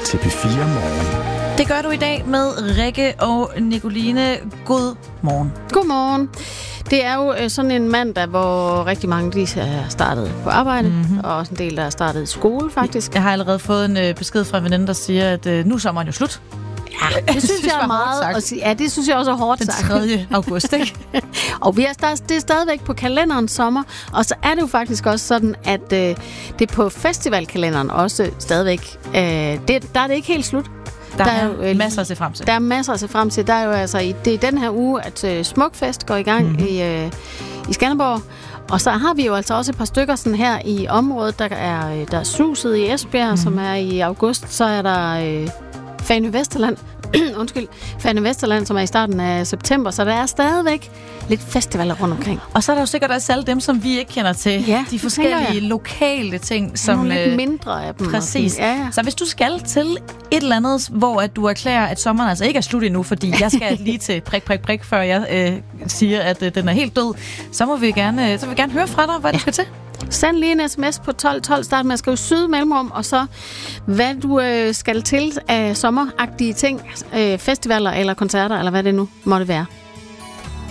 til P4 Morgen. Det gør du i dag med Rikke og Nicoline. God morgen. Godmorgen. Det er jo sådan en mandag, hvor rigtig mange de er startet på arbejde, og også en del, der er startet i skole, faktisk. Jeg har allerede fået en besked fra en veninde, der siger, at nu er sommeren jo slut. Ja, det synes jeg er meget at sige. Ja, det synes jeg også er hårdt sagt. Den 3. august, ikke? Og det er stadigvæk på kalenderen sommer, og så er det jo faktisk også sådan, at det på festivalkalenderen også stadigvæk, der er det ikke helt slut. Der er jo masser at se frem til. Der er masser at se frem til. Der er jo altså, det er den her uge, at Smukfest går i gang i Skanderborg. Og så har vi jo altså også et par stykker sådan her i området. Der er Suset i Esbjerg, som er i august. Så er der Fanø Vesterland. Fanø Vesterland, som er i starten af september. Så der er stadigvæk lidt festivaler rundt omkring. Og så er der jo sikkert også alle dem, som vi ikke kender til. Ja, de forskellige lokale ting, som lidt mindre af dem. Præcis. Ja. Så hvis du skal til et eller andet, hvor at du erklærer, at sommeren altså ikke er slut endnu, fordi jeg skal lige til prik, før jeg siger, at den er helt død, så vil vi gerne høre fra dig, hvad du skal til. Send lige en sms på 1212, start med at skrive Syd mellemrum, og så hvad du skal til af sommeragtige ting, festivaler eller koncerter, eller hvad det nu måtte være.